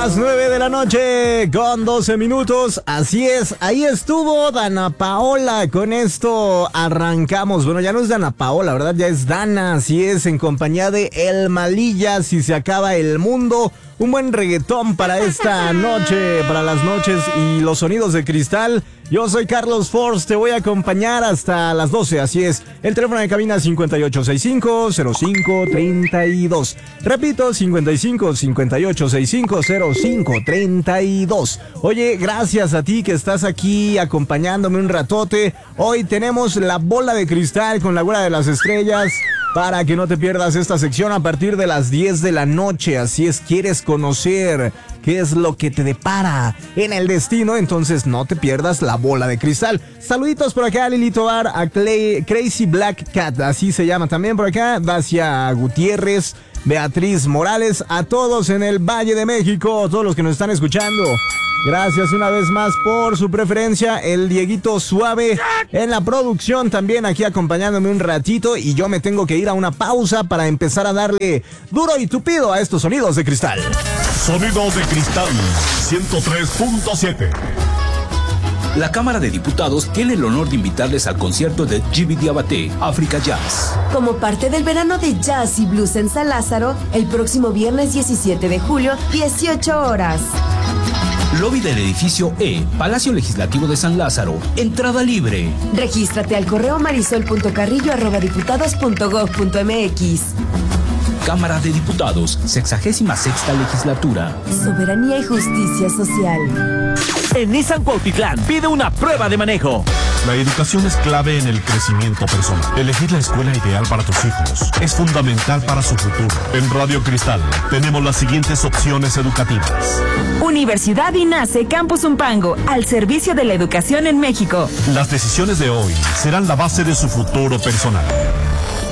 Las 9 de la noche con 12 minutos. Así es, ahí estuvo Dana Paola. Con esto arrancamos. Bueno, ya no es Dana Paola, ¿verdad? Ya es Dana. Así es, en compañía de El Malilla. Si se acaba el mundo. Un buen reggaetón para esta noche, para las noches y los sonidos de cristal. Yo soy Carlos Force, te voy a acompañar hasta las 12, así es. El teléfono de cabina 5865-0532. Repito, 55-5865-0532. Oye, gracias a ti que estás aquí acompañándome un ratote. Hoy tenemos la bola de cristal con la Güera de las Estrellas. Para que no te pierdas esta sección a partir de las 10 de la noche. Así es, quieres conocer qué es lo que te depara en el destino, entonces no te pierdas la bola de cristal. Saluditos por acá a Lili Tobar, a Crazy Black Cat, así se llama también por acá, Dacia Gutiérrez, Beatriz Morales, a todos en el Valle de México, todos los que nos están escuchando. Gracias una vez más por su preferencia. El Dieguito Suave en la producción también aquí acompañándome un ratito. Y yo me tengo que ir a una pausa para empezar a darle duro y tupido a estos sonidos de cristal. Sonidos de cristal 103.7. La Cámara de Diputados tiene el honor de invitarles al concierto de Gibi Diabaté, África Jazz. Como parte del verano de jazz y blues en San Lázaro, el próximo viernes 17 de julio, 18 horas. Lobby del edificio E, Palacio Legislativo de San Lázaro. Entrada libre. Regístrate al correo marisol.carrillo@diputados.gov.mx. Cámara de Diputados, 66ª legislatura. Soberanía y justicia social. En Nissan Cuautitlán pide una prueba de manejo. La educación es clave en el crecimiento personal. Elegir la escuela ideal para tus hijos es fundamental para su futuro. En Radio Cristal tenemos las siguientes opciones educativas. Universidad INACE Campus Umpango, al servicio de la educación en México. Las decisiones de hoy serán la base de su futuro personal.